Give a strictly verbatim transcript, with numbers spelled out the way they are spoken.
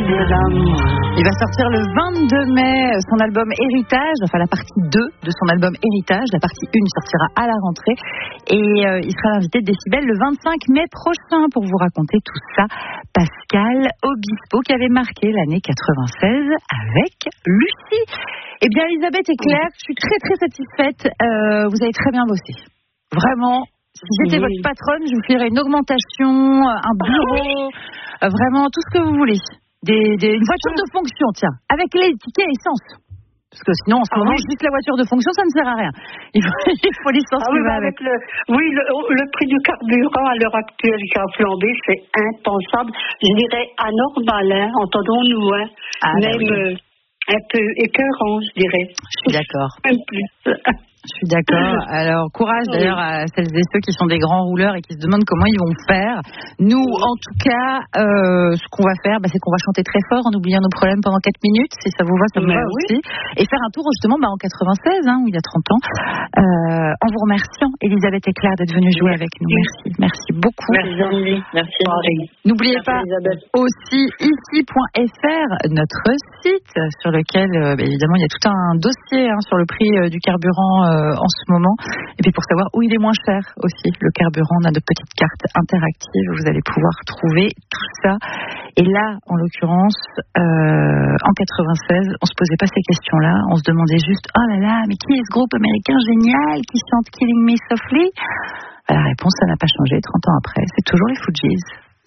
de l'amour. Il va sortir le vingt-deux mai son album Héritage, enfin la partie deux de son album Héritage. La partie un sortira à la rentrée et euh, il sera l'invité de Décibel le vingt-cinq mai prochain pour vous raconter tout ça. Pascal Obispo qui avait marqué l'année quatre-vingt-seize avec Lucie. Eh bien Elisabeth et Claire, je suis très très satisfaite. Euh, vous avez très bien bossé. Vraiment. Si j'étais oui. votre patronne, je vous ferais une augmentation, un bureau, euh, vraiment tout ce que vous voulez. Des, des, une voiture de fonction, tiens, avec les tickets essence. Parce que sinon, en ce ah moment, oui. juste la voiture de fonction, ça ne sert à rien. Il faut, il faut l'essence ah qui oui, va avec. avec. Le, oui, le, le prix du carburant à l'heure actuelle qui a flambé, c'est impensable. Je dirais anormal, hein, entendons-nous, hein. Ah, même bah oui. euh, un peu écœurant, je dirais. Je suis d'accord. Même plus. Je suis d'accord. Alors, courage d'ailleurs à celles et ceux qui sont des grands rouleurs et qui se demandent comment ils vont faire. Nous, en tout cas, euh, ce qu'on va faire, bah, c'est qu'on va chanter très fort en oubliant nos problèmes pendant quatre minutes. Si ça vous va, ça me va oui. aussi. Et faire un tour justement bah, en quatre-vingt-seize, hein, où il y a trente ans, euh, en vous remerciant, Elisabeth et Claire, d'être venues jouer avec nous. Merci. Merci beaucoup. Merci. Merci. N'oubliez Merci, pas Elisabeth. aussi ici point f r, notre site sur lequel, euh, bah, évidemment, il y a tout un dossier hein, sur le prix euh, du carburant euh, en ce moment. Et puis pour savoir où il est moins cher aussi, le carburant, on a de petites cartes interactives. Vous allez pouvoir trouver tout ça. Et là, en l'occurrence, euh, en quatre-vingt-seize, on se posait pas ces questions-là. On se demandait juste, oh là là, mais qui est ce groupe américain génial qui chante Killing Me Softly? La réponse, ça n'a pas changé trente ans après. C'est toujours les Fugees.